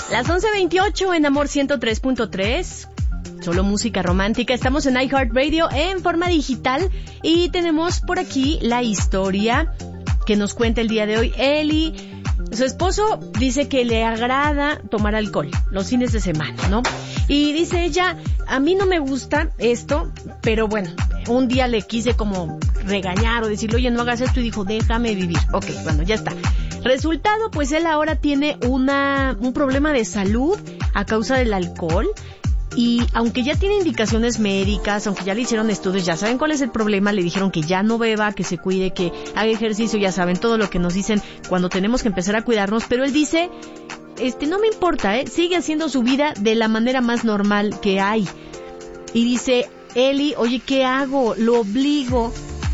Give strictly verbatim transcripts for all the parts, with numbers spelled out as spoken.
Las once veintiocho en Amor ciento tres punto tres. Solo música romántica. Estamos en iHeartRadio en forma digital y tenemos por aquí la historia que nos cuenta el día de hoy Eli. Su esposo dice que le agrada tomar alcohol los fines de semana, ¿no? Y dice ella, a mí no me gusta esto, pero bueno, un día le quise como regañar o decirle, oye, no hagas esto, y dijo, déjame vivir. Ok, bueno, ya está. Resultado, pues él ahora tiene una un problema de salud a causa del alcohol. Y aunque ya tiene indicaciones médicas, aunque ya le hicieron estudios, ya saben cuál es el problema, le dijeron que ya no beba, que se cuide, que haga ejercicio, ya saben todo lo que nos dicen cuando tenemos que empezar a cuidarnos, pero él dice, este, no me importa, eh, sigue haciendo su vida de la manera más normal que hay. Y dice, Eli, oye, ¿qué hago? Lo obligo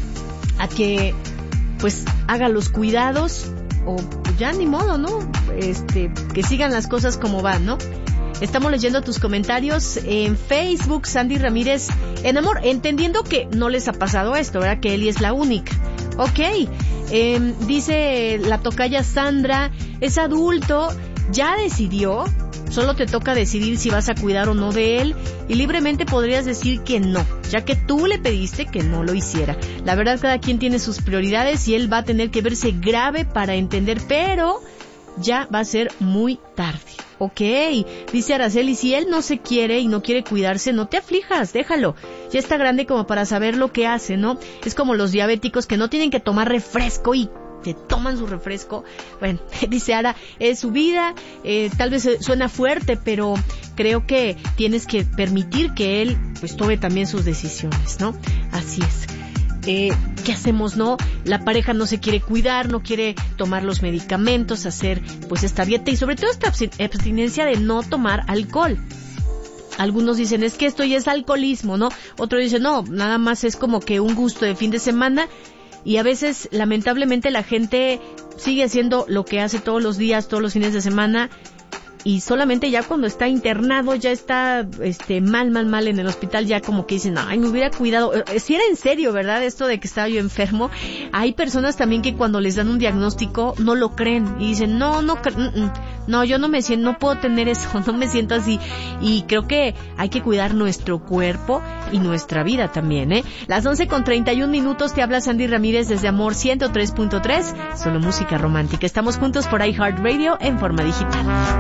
a que, pues, haga los cuidados, o ya ni modo, ¿no? Este, que sigan las cosas como van, ¿no? Estamos leyendo tus comentarios en Facebook, Sandy Ramírez, en amor, entendiendo que no les ha pasado esto, ¿verdad? Que Eli es la única. Ok, eh, dice la tocaya Sandra, es adulto, ya decidió, solo te toca decidir si vas a cuidar o no de él, y libremente podrías decir que no, ya que tú le pediste que no lo hiciera. La verdad, cada quien tiene sus prioridades y él va a tener que verse grave para entender, pero ya va a ser muy tarde. Ok, dice Araceli, si él no se quiere y no quiere cuidarse, no te aflijas, déjalo. Ya está grande como para saber lo que hace, ¿no? Es como los diabéticos que no tienen que tomar refresco y te toman su refresco. Bueno, dice Ara, es su vida, eh, tal vez suena fuerte, pero creo que tienes que permitir que él pues tome también sus decisiones, ¿no? Así es. Eh, ¿qué hacemos, no? La pareja no se quiere cuidar, no quiere tomar los medicamentos, hacer pues esta dieta y sobre todo esta abstinencia de no tomar alcohol. Algunos dicen, es que esto ya es alcoholismo, ¿no? Otros dicen, no, nada más es como que un gusto de fin de semana. Y a veces, lamentablemente, la gente sigue haciendo lo que hace todos los días, todos los fines de semana, y solamente ya cuando está internado, ya está este mal, mal, mal en el hospital, ya como que dicen, ay, me hubiera cuidado. Si era en serio, ¿verdad? Esto de que estaba yo enfermo. Hay personas también que cuando les dan un diagnóstico no lo creen y dicen, no, no, no, yo no me siento, no puedo tener eso, no me siento así. Y creo que hay que cuidar nuestro cuerpo y nuestra vida también, ¿eh? Las once con treinta y un minutos, te habla Sandy Ramírez desde Amor ciento tres punto tres, solo música romántica. Estamos juntos por iHeartRadio en forma digital.